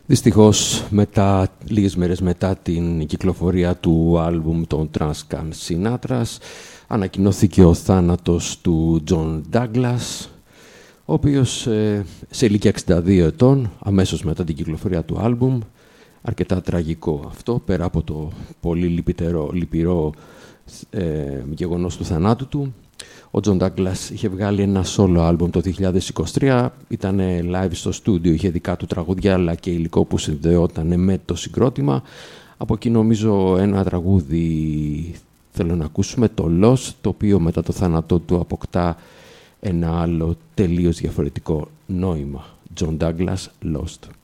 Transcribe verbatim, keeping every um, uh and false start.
Δυστυχώς, μετά, λίγες μέρες μετά την κυκλοφορία του άλμπουμ των Transcan Sinatras, ανακοινώθηκε ο θάνατος του John Douglas, ο οποίος ε, σε ηλικία εξήντα δύο ετών, αμέσως μετά την κυκλοφορία του άλμπουμ, αρκετά τραγικό αυτό, πέρα από το πολύ λυπητερό, λυπηρό ε, γεγονός του θανάτου του. Ο John Douglas είχε βγάλει ένα solo άλμπουμ το δύο χιλιάδες είκοσι τρία, ήταν live στο στούντιο, είχε δικά του τραγούδια αλλά και υλικό που συνδεόταν με το συγκρότημα. Από εκεί νομίζω ένα τραγούδι θέλω να ακούσουμε, το Lost, το οποίο μετά το θάνατό του αποκτά ένα άλλο τελείως διαφορετικό νόημα. John Douglas, Lost.